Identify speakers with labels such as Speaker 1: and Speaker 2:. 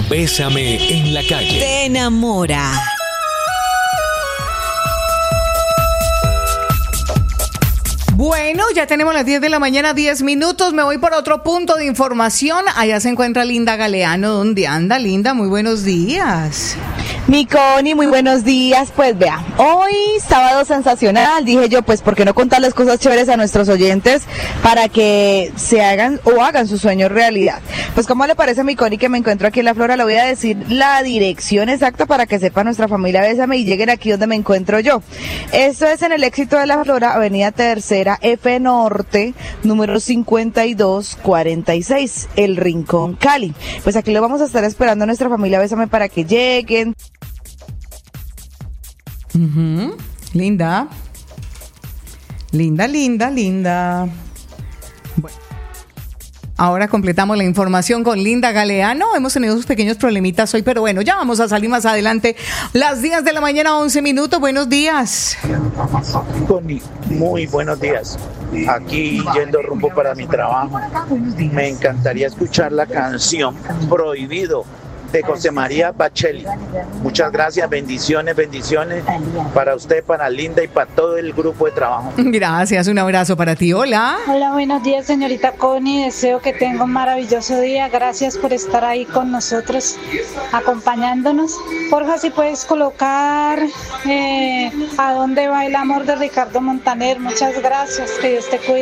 Speaker 1: Bésame en la calle.
Speaker 2: Te enamora. Bueno, ya tenemos las 10 de la mañana, 10 minutos. Me voy por otro punto de información. Allá se encuentra Linda Galeano. ¿Dónde anda, Linda? Muy buenos días.
Speaker 3: Mi Connie, muy buenos días. Pues vea, hoy sábado sensacional, dije yo, pues ¿por qué no contarles cosas chéveres a nuestros oyentes para que se hagan o hagan sus sueños realidad? Pues ¿cómo le parece, mi Connie, que me encuentro aquí en La Flora? Le voy a decir la dirección exacta para que sepa nuestra familia Bésame y lleguen aquí donde me encuentro yo. Esto es en el Éxito de La Flora, avenida Tercera F Norte, número 5246, El Rincón, Cali. Pues aquí lo vamos a estar esperando a nuestra familia Bésame para que lleguen.
Speaker 2: Linda. Linda. Bueno. Ahora completamos la información con Linda Galeano. Hemos tenido unos pequeños problemitas hoy, pero bueno, ya vamos a salir más adelante. Las 10 de la mañana, 11 minutos. Buenos días.
Speaker 4: Connie, muy buenos días. Aquí yendo rumbo para mi trabajo. Me encantaría escuchar la canción Prohibido de José María Bacheli. Muchas gracias, bendiciones para usted, para Linda y para todo el grupo de trabajo.
Speaker 2: Gracias, un abrazo para ti. Hola.
Speaker 5: Hola, buenos días, señorita Connie. Deseo que tenga un maravilloso día. Gracias por estar ahí con nosotros, acompañándonos. Porfa, si puedes colocar ¿A dónde va el amor de Ricardo Montaner? Muchas gracias, que Dios te cuide.